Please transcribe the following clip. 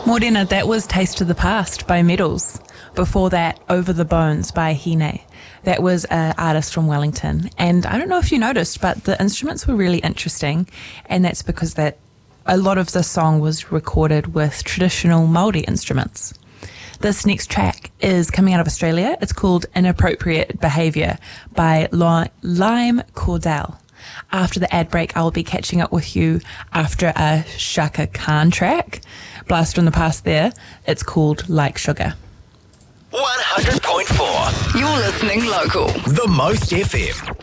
Morena, that was Taste of the Past by Medals. Before that, Over the Bones by Hine. That was an artist from Wellington. And I don't know if you noticed, but the instruments were really interesting. And that's because that a lot of the song was recorded with traditional Māori instruments. This next track is coming out of Australia. It's called Inappropriate Behaviour by Lime Cordell. After the ad break, I'll be catching up with you after a Shaka Khan track. Blast from the past there. It's called Like Sugar. 100.4. You're listening local. The Most FM.